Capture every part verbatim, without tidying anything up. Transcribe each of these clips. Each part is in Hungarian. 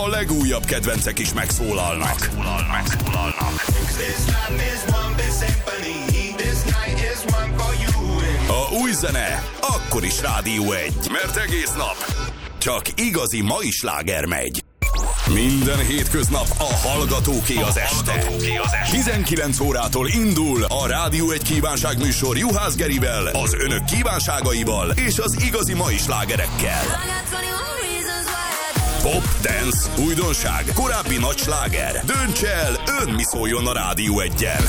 a legújabb kedvencek is megszólalnak. Megszólalnak. Megszólalnak. A új zene akkor is Rádió egy, mert egész nap csak igazi mai sláger megy. Minden hétköznap a hallgatóké az este. tizenkilenc órától indul a Rádió egy kívánságműsor Juhász Gerivel, az önök kívánságaival és az igazi mai slágerekkel. Pop, dance, újdonság, korábbi nagy sláger. Dönts el, ön mi szóljon a Rádió eggyel.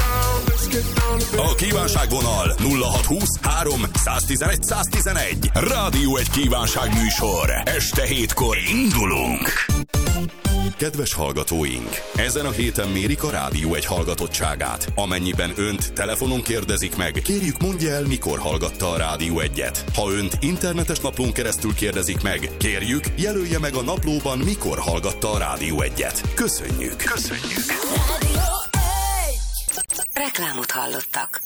A kívánságvonal nulla hat húsz három száztizenegy száztizenegy. Rádió egy kívánságműsor. Este hétkor indulunk. Kedves hallgatóink, ezen a héten mérik a Rádió egy hallgatottságát. Amennyiben önt telefonon kérdezik meg, kérjük mondja el, mikor hallgatta a Rádió egyet. Ha önt internetes naplón keresztül kérdezik meg, kérjük jelölje meg a naplóban, mikor hallgatta a Rádió egyet. Köszönjük! Köszönjük! Rádió egy. Reklámot hallottak.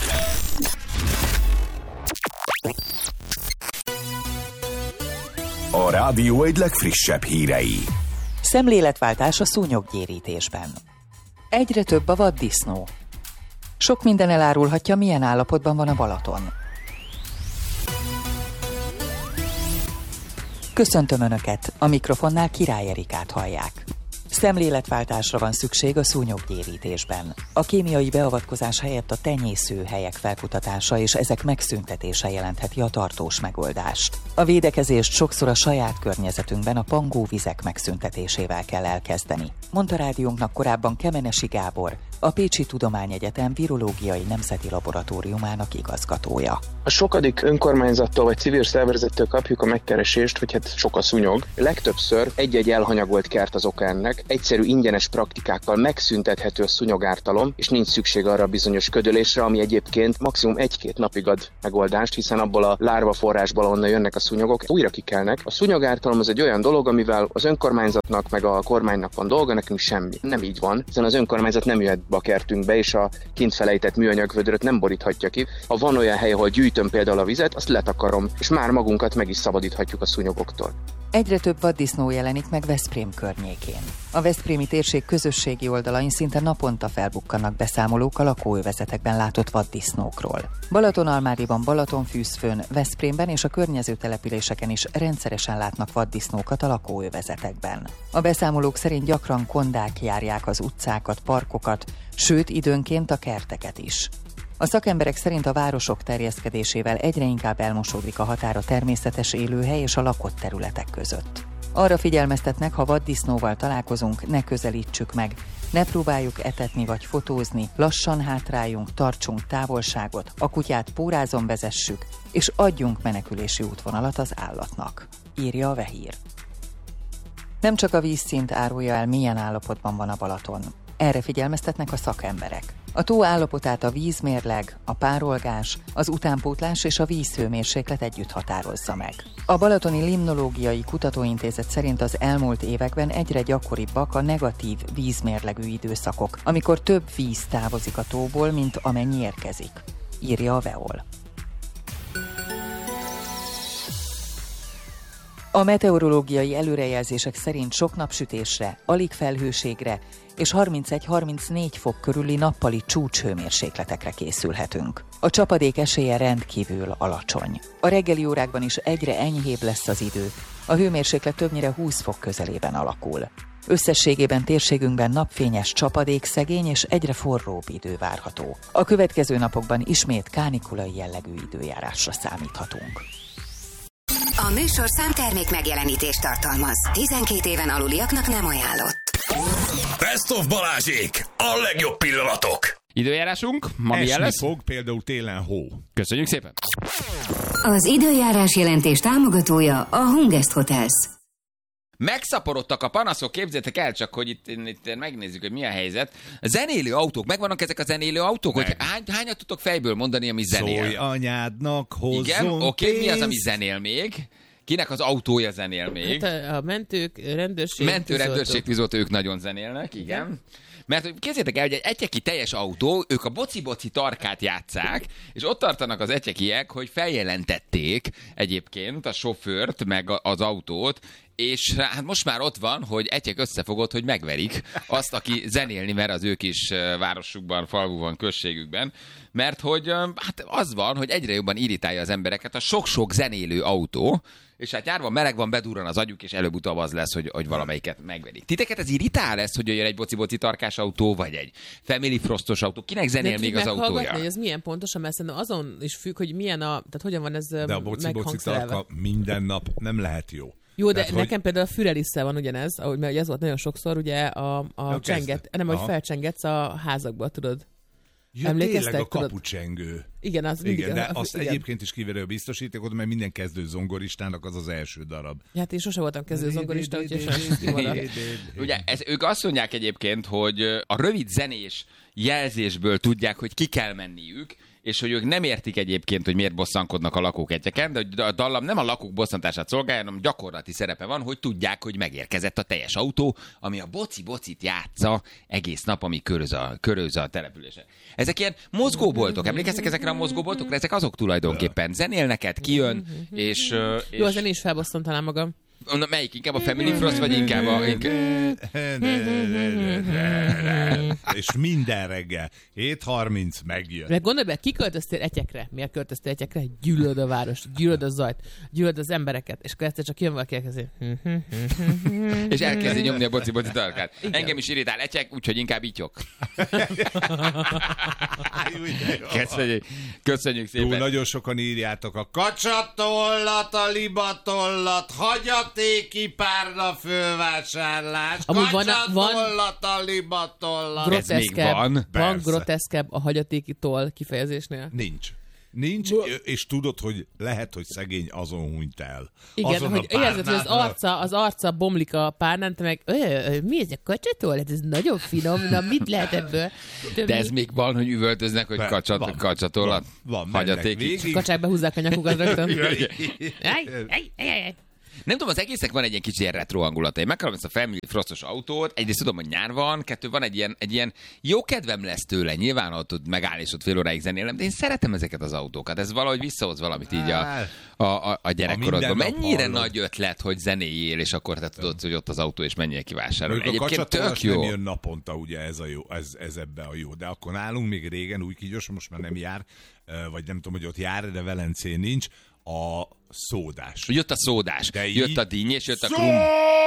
A Rádió egy legfrissebb hírei. Szemléletváltás a szúnyoggyérítésben. Egyre több a vaddisznó. Sok minden elárulhatja, milyen állapotban van a Balaton. Köszöntöm Önöket, a mikrofonnál Király Erikát hallják. Szemléletváltásra van szükség a szúnyoggyérítésben. A kémiai beavatkozás helyett a tenyészőhelyek felkutatása és ezek megszüntetése jelentheti a tartós megoldást. A védekezést sokszor a saját környezetünkben a pangóvizek megszüntetésével kell elkezdeni, mondta rádiónknak korábban Kemenesi Gábor, a Pécsi Tudományegyetem Virológiai Nemzeti Laboratóriumának igazgatója. A sokadik önkormányzattól vagy civil szervezettől kapjuk a megkeresést, hogy hát sok a szúnyog. Legtöbbször egy-egy elhanyagolt kert az oka ennek, egyszerű ingyenes praktikákkal megszüntethető a szúnyogártalom, és nincs szükség arra a bizonyos ködölésre, ami egyébként maximum egy-két napig ad megoldást, hiszen abból a lárva forrásból, onnan jönnek a szúnyogok, újra kikelnek. A szúnyogártalom az egy olyan dolog, amivel az önkormányzatnak meg a kormánynak van dolga, nekünk semmi. Nem így van, hiszen az önkormányzat nem jöhet be a kertünkbe, és a kint felejtett műanyag vödröt nem boríthatja ki. Ha van olyan hely, ahol gyűjtöm például a vizet, azt letakarom, és már magunkat meg is szabadíthatjuk a szúnyogoktól. Egyre több vaddisznó jelenik meg Veszprém környékén. A veszprémi térség közösségi oldalain szinte naponta felbukkannak beszámolók a lakóövezetekben látott vaddisznókról. Balatonalmádiban, Balatonfűzfőn, Veszprémben és a környező településeken is rendszeresen látnak vaddisznókat a lakóövezetekben. A beszámolók szerint gyakran kondák járják az utcákat, parkokat, sőt időnként a kerteket is. A szakemberek szerint a városok terjeszkedésével egyre inkább elmosódik a határ a természetes élőhely és a lakott területek között. Arra figyelmeztetnek, ha vaddisznóval találkozunk, ne közelítsük meg, ne próbáljuk etetni vagy fotózni, lassan hátráljunk, tartsunk távolságot, a kutyát pórázon vezessük, és adjunk menekülési útvonalat az állatnak, írja a Vehír. Nem csak a vízszint árulja el, milyen állapotban van a Balaton. Erre figyelmeztetnek a szakemberek. A tó állapotát a vízmérleg, a párolgás, az utánpótlás és a vízhőmérséklet együtt határozza meg. A Balatoni Limnológiai Kutatóintézet szerint az elmúlt években egyre gyakoribbak a negatív vízmérlegű időszakok, amikor több víz távozik a tóból, mint amennyi érkezik, írja a Veol. A meteorológiai előrejelzések szerint sok napsütésre, alig felhőségre és harmincegy-harmincnégy fok körüli nappali csúcshőmérsékletekre készülhetünk. A csapadék esélye rendkívül alacsony. A reggeli órákban is egyre enyhébb lesz az idő, a hőmérséklet többnyire húsz fok közelében alakul. Összességében térségünkben napfényes, csapadékszegény és egyre forróbb idő várható. A következő napokban ismét kánikulai jellegű időjárásra számíthatunk. A műsorszám termék megjelenítést tartalmaz. tizenkét éven aluliaknak nem ajánlott. Best of Balázsék! A legjobb pillanatok! Időjárásunk, ma milyen lesz? fog, például télen hó. Köszönjük szépen! Az időjárás jelentés támogatója a Hungest Hotels. Megszaporodtak a panaszok, képzeljétek el csak, hogy itt, itt megnézzük, hogy mi a helyzet. A zenélő autók, megvannak ezek a zenélő autók? Hogy hány, hányat tudtok fejből mondani, ami zenél? Szólj anyádnak, hozzon Igen, oké, okay, mi az, ami pénzt? zenél még? Kinek az autója zenél még? Hát a mentők, rendőrség, Mentő, rendőrség, tűzoltó, ők nagyon zenélnek, igen. igen. Mert képzeljétek el, hogy egy egyeki teljes autó, ők a boci-boci tarkát játsszák, és ott tartanak az egyekiek, hogy feljelentették egyébként a sofőrt, meg az autót, és hát most már ott van, hogy egyek összefogott, hogy megverik azt, aki zenélni mer az ő kis városukban, falvukban, községükben, mert hogy hát az van, hogy egyre jobban irritálja az embereket a sok-sok zenélő autó, és hát nyárban meleg van, bedurran az agyuk, és előbb-utóbb az lesz, hogy, hogy valamelyiket megverik. Titeket ez irritál lesz, hogy jön egy boci-boci tarkás autó, vagy egy Family Frostos autó? Kinek zenél még az autója? Hogy ez milyen pontosan, mert szerintem azon is függ, hogy milyen a, tehát hogyan van ez de a boci-boci tarka minden nap nem lehet jó. Jó, de tehát, nekem hogy... például a Fürelisszel van ugyanez, ahogy, mert ez volt nagyon sokszor, ugye a, a ja, csenget, nem, hogy felcsengetsz a házakba, tudod. Ja, tényleg a kapucsengő. Igen, az mindig. Igen, de a, azt igen. Egyébként is kiverő biztosítékot, mert minden kezdő zongoristának az az első darab. Hát én sose voltam kezdő zongorista, úgyhogy sajnos kimaradt. Ugye ez, ők azt mondják egyébként, hogy a rövid zenés jelzésből tudják, hogy ki kell menniük, és hogy ők nem értik egyébként, hogy miért bosszankodnak a lakók egyeken, de a dallam nem a lakók bosszantását szolgálja, hanem gyakorlati szerepe van, hogy tudják, hogy megérkezett a teljes autó, ami a boci-bocit játsza egész nap, ami köröz a, köröz a településen. Ezek ilyen mozgóboltok, emlékeztek ezekre a mozgóboltokra? Ezek azok tulajdonképpen. Zenél neked, kijön, és... és... Jó, a zenés felbosszantanám magam. Na, melyik? Inkább a Family Frost, vagy inkább a... És minden reggel. hét harminc megjön. Mert gondolj be, kiköltöztél Etyekre. Miért költöztél Etyekre? Gyűlöd a város, gyűlöd a zajt, gyűlöd az embereket, és akkor egyszer csak jön valaki elkezdi. És elkezdi nyomni a boci-boci tarkát. Igen. Engem is irritál Etyek, úgyhogy inkább ityok. Köszönjük, köszönjük szépen. Jó, nagyon sokan írjátok a kacsatollat, a libatollat, hagyatéki párna fölvásárlás, kacsatollat, a libatollat. Ez még van. Van groteszkebb a hagyatéki toll kifejezésnél? Nincs. Nincs, és tudod, hogy lehet, hogy szegény azon hunyt el. Igen, azon hogy érzed, hogy az arca, az arca bomlik a párnán, te meg, mi ez a kacsatól? Hát ez nagyon finom, na mit lehet ebből? De, De ez még van, hogy üvöltöznek, hogy kacsat, van, kacsatolat, van, hagyatéki. Kacsák behúzzák a nyakukat rögtön. Nem tudom, az egésznek van egy ilyen kicsi ilyen retro hangulata. Én megkapom ezt a Family Frostos autót, egyrészt tudom, hogy nyár van, kettő van egy ilyen, egy ilyen jó kedvem lesz tőle, nyilván ott tud megállni, és ott fél óráig zenélem, de én szeretem ezeket az autókat. Ez valahogy visszahoz valamit így a, a, a, a gyerekkorodban. Mennyire hallod. Nagy ötlet, hogy zenéljél, és akkor te tudod, hogy ott az autó, és menjél kivásárolni. Egyébként tök jó. Nem jön naponta, ugye ez, a jó, ez, ez ebbe a jó. De akkor nálunk még régen, új Kígyos, most már nem jár, vagy nem tudom, hogy ott jár, de Velencén nincs, a szódás. Jött a szódás, de jött így... a dinnyés, jött a krumpli.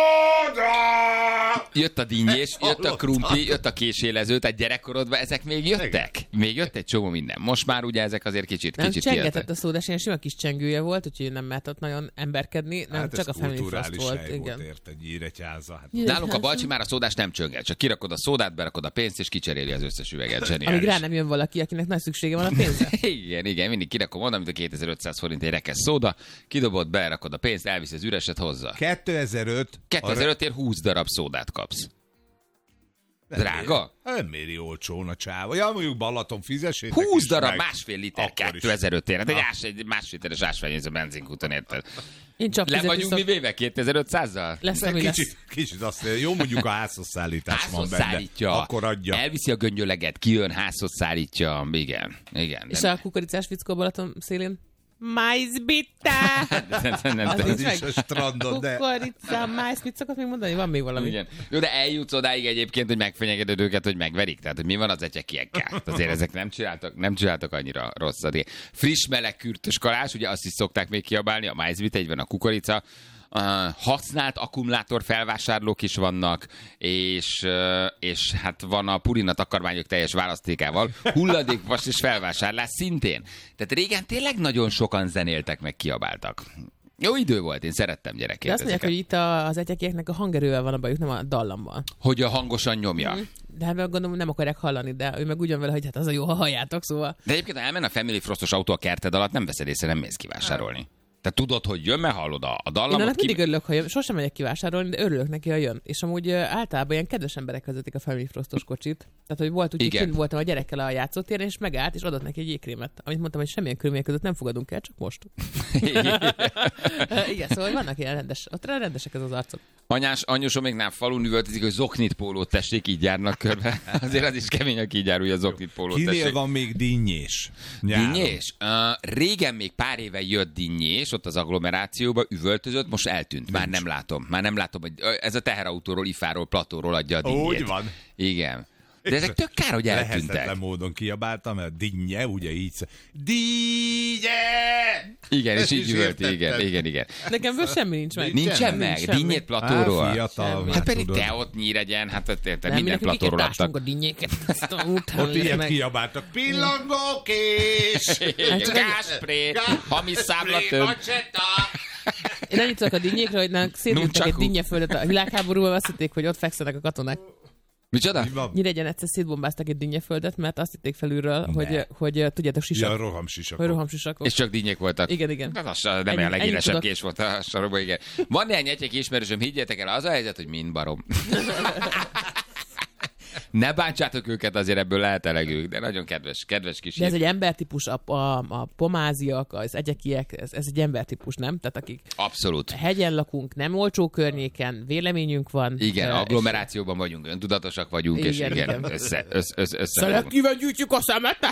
Jött a dinnyés, jött a krumpli, jött a késélező, tehát gyerekkorodban ezek még jöttek. Még jött egy csomó minden. Most már ugye ezek azért kicsit nem, kicsit csengetett jöttek. a szódás, ilyen sima kis csengője volt, úgyhogy nem mehetett nagyon emberkedni, nem hát csak a Family Frost volt. Igen. Volt érte, Nyíregyháza. Hát. Nálunk a Balcsi már a szódás nem csönget, csak kirakod a szódát, berakod a pénzt, és kicseréli az összes üveget. Zseniális. Amíg rá nem jön valaki, akinek nagy szüksége van a pénzre. Igen, igen, mindig kirakom oda, mint a kétezer-ötszáz forint egy rekesz szóda, kidobod, berakod a pénzt, elvisz az üreset hozzá. kétezer-öt kétezer-ötért húsz darab szódát kapsz. Drága? Nem méri olcsón a csáva. Ja, mondjuk Balaton fizessétek húsz darab, meg... másfél liter kétezer-ötért. Hát egy, ás, egy másfél literes ásványvíz a benzinkúton, érted? Én csak le vagyunk mi véve kétezer-ötszázzal? Lesz, ami kicsit, lesz. Kicsit azt jó, mondjuk a házhoz szállítás házhoz van benne. Szállítja. Akkor adja. Elviszi a göngyöleget, kijön, házhoz szállítja. Igen, igen. És nem. A kukoricás fickó Balaton szélén? Májzbitta! nem, nem, az az is a strandon, de... Kukorica, májz, mit szokott még mondani? Van még valami. Igen. Jó, de eljutsz odáig egyébként, hogy megfenyegeted őket, hogy megverik. Tehát, hogy mi van az etyekiekkel. Azért ezek nem csináltak, nem csináltak annyira rosszat. Friss, meleg, kürtös kalás, ugye azt is szokták még kiabálni, a májzbit, egy van a kukorica. Uh, használt akkumulátor felvásárlók is vannak, és, uh, és hát van a Purina takarmányok teljes választékával, hulladékvas és felvásárlás szintén. Tehát régen tényleg nagyon sokan zenéltek, meg kiabáltak. Jó idő volt, én szerettem gyerekként. De azt mondják, hogy itt a, az etyekieknek a hangerővel van a bajuk, nem a dallammal. Hogy a hangosan nyomja. Mm. De hát meg gondolom, nem akarják hallani, de ő meg ugyan vele, hogy hát az a jó, ha halljátok, szóval. De egyébként, ha elmen a Family Frostos autó a kerted alatt, nem veszed észre, nem mész kivásárolni. Te tudod, hogy jön, mert hallod a, a dallamot. Én annak mindig örülök, ha jön. Sosem megyek kivásárolni, de örülök neki, ha jön. És amúgy általában ilyen kedves emberek vezetik a Family Frostos kocsit. Tehát, hogy volt úgy, hogy kint voltam a gyerekkel a játszótéren, és megállt, és adott neki egy jégkrémet. Amit mondtam, hogy semmilyen körülmények között nem fogadunk el, csak most. Igen, szóval vannak ilyen rendes, ott rendesek ez az arcok. Anyás, anyósom még nem falun üvöltözik, hogy zoknit pólót tessék, így járnak körbe. Azért az is kemény, aki így jár, hogy a zoknit pólót tessék. Kinél van még dinnyés? Dinnyés? Uh, régen még pár éve jött dinnyés, és ott az agglomerációba üvöltözött, most eltűnt. Már nem látom. Már nem látom, hogy ez a teherautóról, ifáról, platóról adja a dinnyét. Úgy van. Igen. De ezek tök kár, hogy eltűntek. Lehetetlen módon kiabáltam, mert dinnye, ugye így dinnye! Igen, és így üvölt, igen, igen, igen. Nekem ből semmi nincs meg. Nincsen meg, dinnyét platóról. Á, fiatal, hát pedig tudod. te ott Nyíregyen, hát te, te Nem, minden platóról adtak. a dinnyéket. Ott ilyet kiabáltak. Pillangókés! Gáspré, hamis számla több. Én annyit tudok a dinnyékre, hogy nálunk szétültek egy dinnyeföldet a világháborúban, azt hitték, hogy ott fekszenek a katonák. Micsoda? Nyíregyen egyszer szétbombáztak egy dinnyeföldet, mert azt hitték felülről, hogy, hogy tudjátok, sisak. Ja, rohamsisakok. Hogy rohamsisakok. És csak dinnyék voltak. Igen, igen. Hát az nem Ennyi- olyan legélesebb ennyit kés volt a sorokban, igen. Van néhány egyek ismerősöm, higgyétek el, az a helyzet, hogy mind barom. Ne bántsátok őket, azért ebből lehet elegük, de nagyon kedves, kedves kis De ez hír. egy embertípus, a, a, a pomáziak, az egyekiek, ez, ez egy embertípus, nem? Tehát akik Abszolút. hegyen lakunk, nem olcsó környéken, véleményünk van. Igen, ö, agglomerációban vagyunk, öntudatosak vagyunk, és Igen, igen, igen. össze, össze, össze, össze Szelektíven gyűjtjük a szemetet?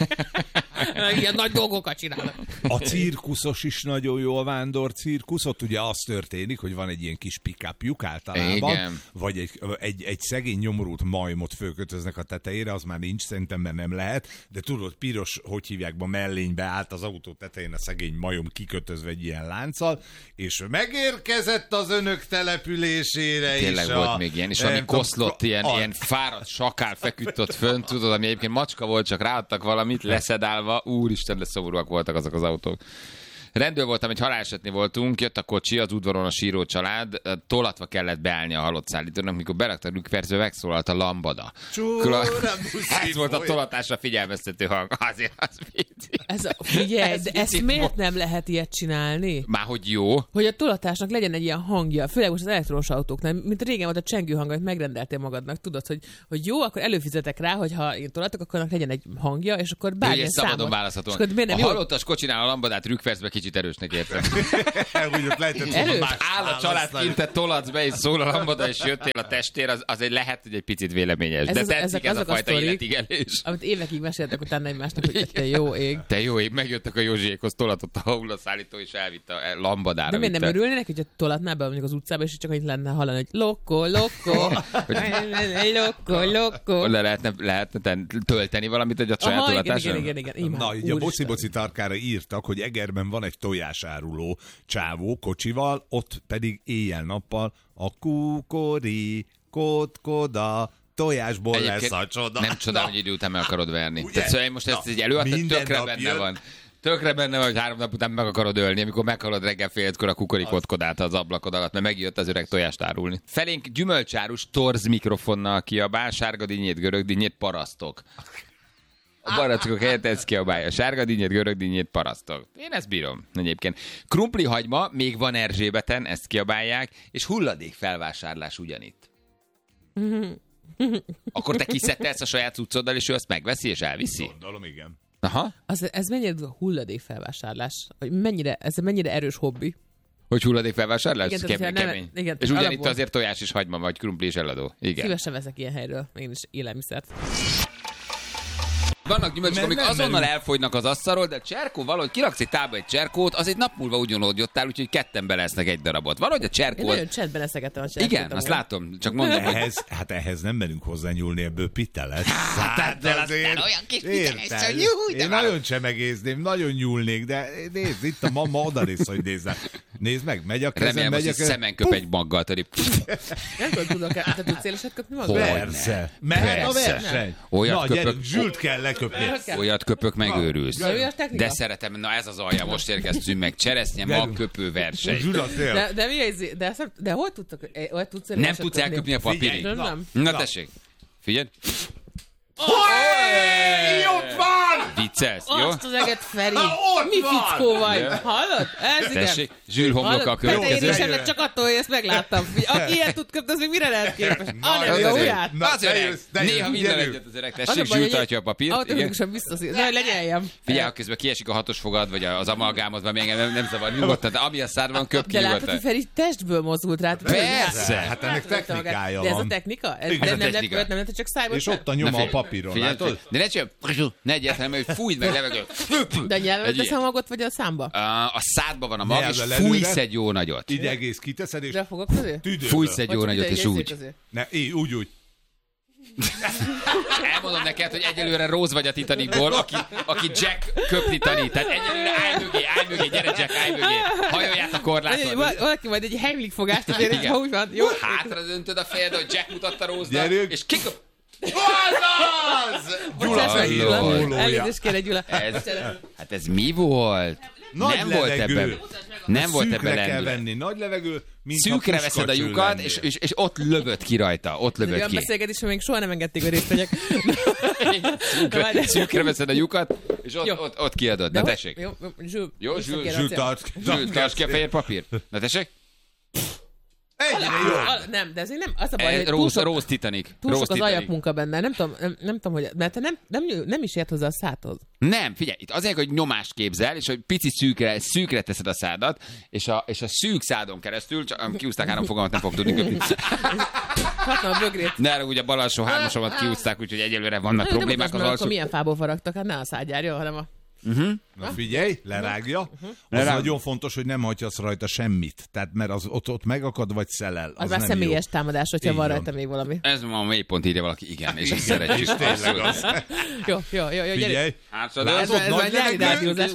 Ilyen nagy dolgokat csinálnak. A cirkuszos is nagyon jó, a vándor cirkusz. Ott ugye az történik, hogy van egy ilyen kis pick-upjuk általában, Igen. vagy egy, egy, egy szegény nyomorult majmot fölkötöznek a tetejére, az már nincs, szerintem, mert nem lehet, de tudod, piros, hogy hívják, ma mellénybe állt az autó tetején a szegény majom kikötözve egy ilyen lánccal, és megérkezett az önök településére. Tényleg és volt a, még ilyen, és eh, valami tudom, koszlott, ilyen, a- ilyen fáradt sakál feküdt ott fönt, tudod, ami egyébként macska volt, csak ráadtak valamit, leszedálva, úristen, de szomorúak voltak azok az autók. Rendőr voltam, egy halálesetnél voltunk, jött a kocsi, az udvaron a síró család, tolatva kellett beállni a halott szállítónak, mikor beraktak rükvercbe, megszólalt a lambada. Csóra, Ez volt a tolatásra figyelmeztető hang. Azért az vicc. Ez a, figyelj, Ez de ezt vicc miért volt. nem lehet ilyet csinálni? Már hogy jó. Hogy a tolatásnak legyen egy ilyen hangja, főleg most az elektromos autóknál, mint régen volt a csengő hang, amit megrendeltél magadnak, tudod, hogy, hogy jó, akkor előfizetek rá, hogy ha én tolatok, akkor annak legyen egy hangja, és akkor Ugye bármilyen szabadon számot. választhatóan. És akkor miért A nem jó? halottas kocsinál a lambadát rükvercbe kicsit erősnek értem. Úgy ott lehetett Erős. volna más Áll a család választani. kint, te tolatsz be, és szól a lambada, és jöttél a testér, az, az egy lehet, hogy egy picit véleményes. Ez De az- tetszik ezek ez a azok a fajta sztorik. életigelés. Amit évekig meséltek utána egymásnak, hogy te jó ég. Te jó ég, megjöttek a Józsiékhoz, tolatott a hullaszállító, és elvitte a lambadára. De miért nem vitte. örülnének, hogyha tolatnál be mondjuk az utcába, és csak annyit lenne hallani, hogy lokko, lokko, lokko, lokko. Le lehetne, lehetne ten- tölteni valamit egy a saját Aha, igen, tolatáson? igen, igen, igen, igen. Na, így a boci-boci tarkára írtak, hogy Egerben van egy tojásáruló csávó kocsival, ott pedig éjjel-nappal a kukori, kódkoda, tojásból Egyébként lesz a csoda. Nem csodál, Na, hogy idő után meg akarod verni. Ugye? Tehát szóval én most ezt Na, egy előadtad, minden tökre nap benne jön. van. Tökre benne van, hogy három nap után meg akarod ölni, amikor meghalod reggel fél ötkor a kukorikotkodát az ablakod alatt, mert megjött az öreg tojást árulni. Felénk gyümölcsárus torz mikrofonnal kiabál, sárga dinnyét, görög dinnyét, parasztok. A barackok helyett ez kiabálja. Sárga dinnyét, görög dinnyét, parasztok. Én ezt bírom egyébként. Krumpli hagyma, még van Erzsébeten, ezt kiabálják, és hulladék felvásárlás ugyanitt. Akkor te kiszettelsz a saját cuccoddal, és ő azt megveszi, és elviszi? Gondolom, igen. Aha. Az, ez mennyire hulladékfelvásárlás? Hogy mennyire, ez mennyire erős hobbi? Hogy hulladék felvásárlás? Igen, tehát, Kemény, hogyha nem- kemény. igen, És ugyanitt alapból. azért tojás és hagyma, vagy krumpli és eladó. Igen. Szívesen veszek ilyen helyről, én is élelmiszert. Vannak gyümölcsök, Mert amik nem azonnal merül. elfogynak az asztalról, de cserkó valahogy kiraksz egy tába egy cserkót, az egy nap múlva ugyanúgy jottál, úgyhogy ketten belesznek egy darabot. Valahogy a Én cserkó... nagyon csendben eszegettem a cserkót. Igen, azt látom. Csak mondom, hogy Ehhez, hát ehhez nem merünk hozzányúlni, ebből pite lesz. Hát, de aztán olyan kis pite lesz, hogy jó, de Én már- nagyon csemegézném, nagyon nyúlnék, de nézd, itt a mama odanéz, hogy nézzel. Nézd meg, megy a kezem, remélem, megy hogy a kezem. szemen köp egy maggal, tudod. Nem tudom, tudok, te tudsz éleset köpni magad? Hogy? Persze. Mehet a Persze. verseny. Olyat Na, köpök- gyerünk, Zsült kell leköpni. Olyat köpök, megőrülsz. Na, mi a technika? De szeretem, na ez az alja, most érkeztünk meg. Cseresznye, mag, Gyerünk. köpő verseny. Zsült a tél. De, de mi ez? De, ezt, de hol tudtok? eh, Hol tudsz Nem éleset tudsz köpni? elköpni a papírig. Figyelj, Nem, nem. Na Na. tessék. Figyelj. Hey, ott van! Viccelsz, jó? Azt az eget, Feri! Ott Mi van! fickó vagy? Ja. Hallod? Ez igen. Tessék, Zsül homloka a Hallod? Mert következő. én is ennek csak attól, hogy ezt megláttam. Aki ilyet tud köpni, az még mire lehet képes? Ah, nem, Az jó, azért. ujját. Na, Az te öreg. jössz, te jössz, Néha minden gyerünk. egyet az öreg. Az Tessék, a baj, Zsül hogy tartja a papírt. Igen. Automatikusan visszaszír. Na, hogy lenyeljem. Figyelj, ha közben kiesik a hatos fogad, vagy az amalgámod, vagy engem nem, nem zavar, nyugodtan. De ami a szádban köp ki De látod, hogy nyugodtan. Feri testből mozdult rá. Persze. Hát ennek technikája De ez a van. technika? Ez Ez a nem technika. lehet, nem lehet, csak szájban És ott a nyoma a papíron, Figyelj, látod? de ne csak, ne egyértelmű, hogy fújd meg levegő. De nyelven tesz a magot, vagy a számba? A, a szádban van a mag, és fújsz egy jó nagyot. Így egész kiteszed, és... De fogok közé? Fújsz egy jó nagyot, és úgy. Ne, így, úgy, úgy. Elmondom neked, hogy egyelőre Rose vagy a Titanicból, aki, aki Jack köpni tanít. Tehát egyelőre állj mögé, állj mögé, gyere Jack, állj mögé. Hajolját a korlátot. Valaki majd egy Heimlich fogást azért, ha úgy van. Jó? Hátra döntöd a fejed, hogy Jack mutatta Rose-nak, és kiköp... Gyula! Elnézést kérek, Gyula. Hát ez mi volt? Nagy nem levegő. Volt ebben, nem volt ebben Szűkre kell lendület. venni, nagy levegő, mint szűkre veszed a lyukat, és, és, és ott lövöd ki rajta, ott lövöd olyan ki. Olyan beszélgetés, még soha nem engedték, hogy részt vegyek. szűkre, szűkre veszed a lyukat, és ott, ott, ott kiadod. De Na tessék. Jó, Zsül. Jó, Zsül, Zsül, tarts ki a fehér papír. Na tessék. Egyre jó. Nem, de ez nem, az a baj, hogy túl sok, Rose Titanic. Túl Rose sok az Titanic. ajakmunka benne, nem tudom, nem, nem tudom, hogy, mert te nem, nem, nem is ért hozzá a szádhoz. Nem, figyelj, itt azért, hogy nyomást képzel, és hogy pici szűkre, szűkre teszed a szádat, és a, és a szűk szádon keresztül, csak kiúzták három fogalmat, nem fog tudni köpni. Hatna a bögrét. Ne arra, ugye a bal alsó hármasomat kiúzták, úgyhogy egyelőre vannak Na, problémák az alsó. Akkor milyen fából faragtak, hát ne a szádjárja, hanem a... Uh-huh. Na figyelj, lerágja. Uh-huh. Az Lerág. nagyon fontos, hogy nem hagyhatsz rajta semmit. Tehát mert az ott, ott megakad, vagy szelel. Az, az már nem személyes jó. támadás, hogyha Így van van. rajta még valami. Ez ma a mélypont írja valaki, igen, és ezt szeretjük. Tényleg az. Jó, jó, jó, jó, Figyelj. gyere. Hátszad, Ez, ez már nyári rádiózás.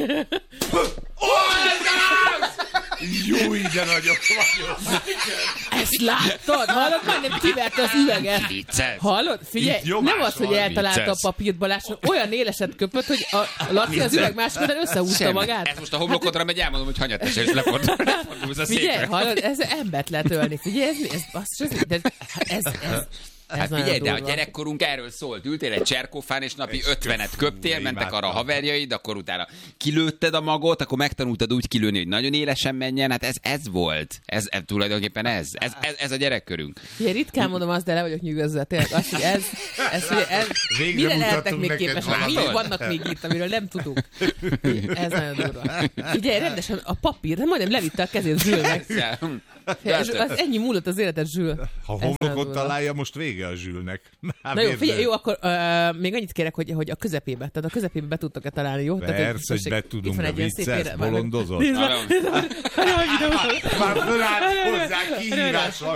Jó, de nagyok vagyok. Ezt láttad? Hallod? Majdnem kiverte az üveget. Vicces. Hallod? Figyelj, Itt nyomás nem az, hogy van, eltalálta a vicces. papírt Balázs, olyan éleset köpött, hogy a Laci az üveg másik után összehúzta Semmi. magát. Ez most a homlokodra megy, elmondom, hogy hanyat esel, és lefordul, lefordulsz a Figyelj, székre. hallod, ez embert lehet ölni. Figyelj, ez, ez, basszus, ez, de ez, ez, ez, Hát nagyon figyelj, de a durva. gyerekkorunk erről szólt. Ültél egy cserkófán, és napi ötvenet köptél, mentek arra a haverjaid, akkor utána kilőtted a magot, akkor megtanultad úgy kilőni, hogy nagyon élesen menjen. Hát ez, ez volt. Ez, ez tulajdonképpen ez. Ez, ez. ez a gyerekkörünk. Figyelj, ritkán mondom azt, de le vagyok nyűgözve. Tényleg azt, hogy ez, ez, hogy ez Végre mire lehetnek mutattunk még neked képesek? valamit. Mik vannak még itt, amiről nem tudunk? Ez nagyon durva. Figyelj, rendesen a papír, majdnem levitte a kezét Zsülnek. És az ennyi múlott az életed, Zsül. Ha Ez nagyon homlokot durva. találja, most vége a Zsülnek. Na jó, figyelj, jó, akkor uh, még annyit kérek, hogy, hogy a közepébe, tehát a közepébe be tudtok-e találni, jó? Tehát, Persze, hogy tessék, be itt tudunk, van de egy ilyen szép vicces, ére- bolondozol. Nézd már, nézd már, nézd már. Már fölállt hozzá kihívással.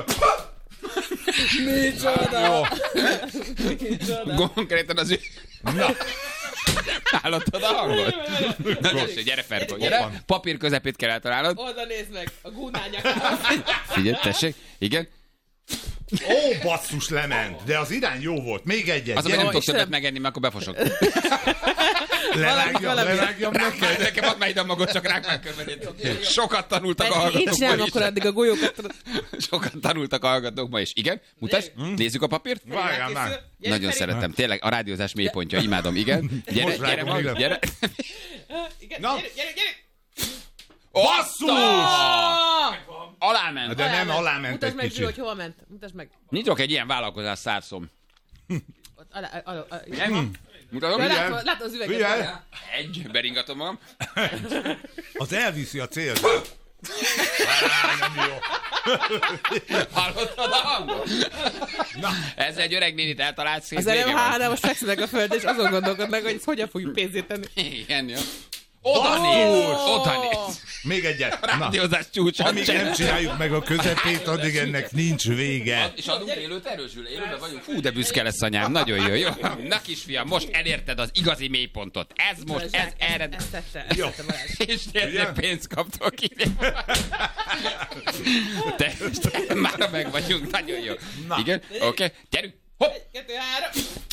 Micsoda! Micsoda! Konkrétan az ő... Na. Hallottad a hangot? Na, tessék, gyere Ferko, gyere. Papír közepét kell eltalálnod. Oda nézd meg, a gúnányak. Figyelj, tessék. Igen. Ó, basszus, lement. De az irány jó volt. Még egyet. Az, hogy nem tudok Istenem. többet megenni, mert akkor befosok. Lerágjam, valami. lerágjam neked. Nekem add már ide a magot, csak rák már körbenyét. Sokat tanultak a Én hallgatók csinálom ma akkor is. addig a golyókat. tudod. Sokat tanultak a hallgatók ma is. Igen, mutasd, nézzük a papírt. Várjál már. Gyere, Nagyon Feri. szeretem. Tényleg a rádiózás mélypontja, imádom, igen. Gyere, Most gyere, rágom van, ide. gyere. Igen, Na. gyere, gyere, gyere. Basszus! Aláment. De nem, aláment Mutasd egy meg, Zsül, hogy kicsit. hova ment. Mutasd meg. Nyitok egy ilyen vállalkozás szárszom. Ott, alá, alá, alá. Nem? Mutatom? Ja, Figyelj. Látom, látom az üveget. Figyelj. Egy, beringatom magam. Az elviszi a célzát. Á, nem jó. Hallottad a hangot? Na. Ez egy öreg nénit eltalált szép Az vége előbb van. három, most fekszenek a földre, és azon gondolkodnak, hogy ezt hogyan fogjuk pénzét tenni. Igen, jó. Oda néz! Oda néz! Még egyet. A Na. rádiózás csúcsa. Amíg nem csináljuk meg a közepét, addig ennek nincs vége. És adunk élőt erősül, élőben vagyunk. Fú, de büszke lesz anyám, nagyon jó, jó. Na kisfiam, most elérted az igazi mélypontot. Ez most, ez erre... Ezt tette, ezt tette Balázs. És tényleg pénzt kaptok ide. Te, te, már meg vagyunk, nagyon jó. Igen, oké, okay. Gyerünk. Hopp! Kettő, három.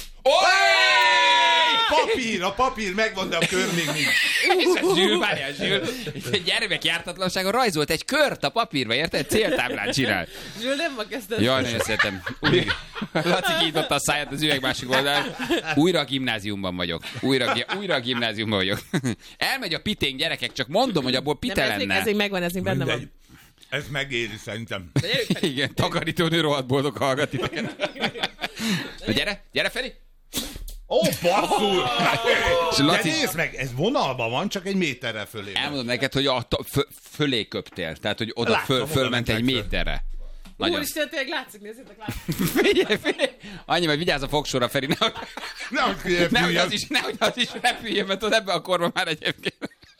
Oé! Papír, a papír megvan, de a kör még nincs. És a Zsül, várjál, Zsül. Egy gyermek jártatlansága rajzolt egy kört a papírba, érted? Céltáblát csinál. Zsül, nem ma kezdted. Jaj, nagyon szeretem. Új, Laci kinyitotta a száját az üveg másik oldalán. Újra a gimnáziumban vagyok. Újra, újra a gimnáziumban vagyok. Elmegy a piténk, gyerekek, csak mondom, hogy abból pite Nem, ez még, lenne. ez még megvan, ez még benne Mindegy. van. Ez megéri szerintem. Igen, takarítónő rohadt boldog hallgat titeket. Na gyere, gyere Feri! Ó, basszus! És De Laci, nézd meg, ez vonalban van, csak egy méterrel fölé. elmondom neked, hogy a ta- fö- fölé köptél. Tehát, hogy oda Látom, föl, oda fölment egy mentek föl. méterre. Nagyon. Úristen, tényleg látszik, nézzétek, látszik. Figyelj, figyelj. Annyi, mert vigyázz a fogsóra, Feri, nehogy, Nehogy nehogy, az, is, nehogy az is repüljön, mert ott ebben a korban már egyébként.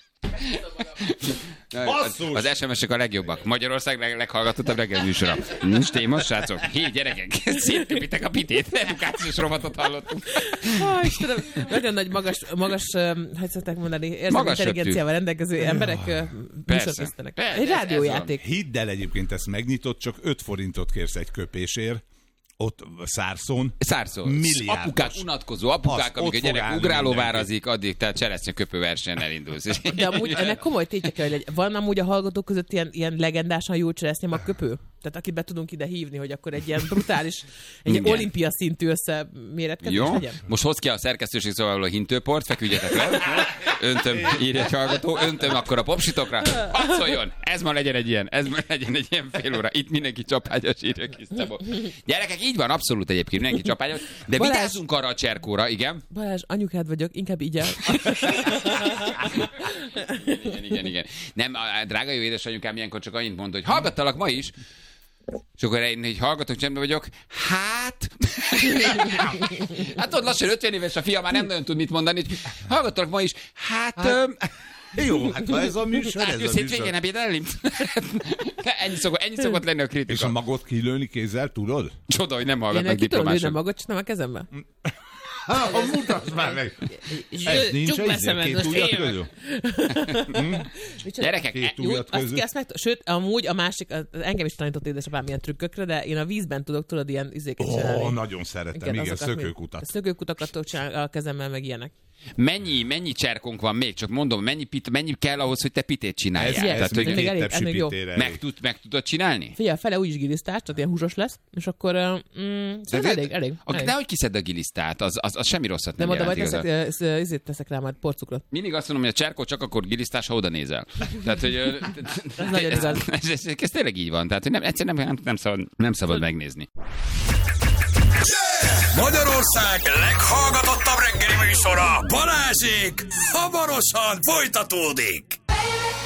Az, az es em es-ek a legjobbak. Magyarország leg, leghallgatottabb reggel műsora. Nincs téma, srácok? Hé, gyerekek, szétköpitek a pitét. Edukációs rovatot hallottunk. Ah, Istenem, nagyon nagy magas, magas hogy szokták mondani, érzelmi intelligenciával rendelkező emberek műsorkészítenek. Egy rádiójáték. Hidd el, egyébként ezt megnyitott, csak öt forintot kérsz egy köpésért. Ott Szárszón. Szárszón. Milliárdos. Apukák, unatkozó apukák, amíg a gyerek ugrálóvárazik, addig te cseresznyeköpő versenyen elindulsz. De amúgy ennek komoly tétje kell, hogy van amúgy a hallgatók között ilyen, ilyen legendásan jó cseresznyemagköpő? Tehát akit be tudunk ide hívni, hogy akkor egy ilyen brutális, egy ilyen olimpia szintű összeméretkedés legyen. Most hoz ki a szerkesztőség szóval a hintőport, feküdjetek le. Öntöm, írja egy hallgató, öntöm akkor a popsitokra. Harcoljon! Ez ma legyen egy ilyen, ez ma legyen egy ilyen fél óra. Itt mindenki csapágyas, írja kis Szabó. Gyerekek, így van, abszolút egyébként, mindenki csapágyas. De Balázs, vigyázzunk arra a cserkóra, igen? Balázs, anyukád vagyok, inkább így el. igen, igen, igen. Nem, a drága jó édesanyukám ilyenkor csak annyit mondta, hogy hallgattalak ma is. És akkor én így hallgatok, csendben vagyok. Hát... hát ott lassan ötven éves a fia, már nem nagyon tud mit mondani. Hallgattalak ma is. Hát... hát... Öm... Jó, hát ha ez a műsor, hát, ez a műsor. Hétvégén ebédelni? ennyi, szokott, ennyi szokott lenni a kritika. És a magot kilőni kézzel, tudod? Csoda, hogy nem hallgatnak diplomások. Én magot csinom a kezembe. Ha, mutasd már meg! Ez nincs egy két ujjat közül? Gyerekek, két ujjat közül? Sőt, amúgy a másik, engem is tanított édesapám ilyen trükkökre, de én a vízben tudok, tudod, ilyen izéket csinálni. Ó, nagyon szeretem, igen, szökőkutat. Szökőkutakat tudok csinálni a kezemmel, meg ilyenek. Mennyi, mennyi cserkónk van még? Csak mondom, mennyi, pit, mennyi kell ahhoz, hogy te pitét csináljál? Ez, ez tehát, hogy még elég, elég jó. Meg, tud, meg tudod csinálni? Figyelj, fele úgyis gilisztás, tehát ilyen húsos lesz, és akkor mm, de elég, elég. elég. Nehogy kiszedd a gilisztát, az, az, az semmi rosszat nem, nem jelent. Nem oda majd teszek, ezért teszek rá majd porcukrot. Mindig azt mondom, hogy a cserkó csak akkor gilisztás, ha oda nézel. Tehát, hogy ez, ez, ez, ez, ez, ez tényleg így van. Tehát, hogy nem, egyszerűen nem, nem szabad, nem szabad megnézni. Magyarország leghallgatottabb reggeli műsora, Balázsék, hamarosan folytatódik.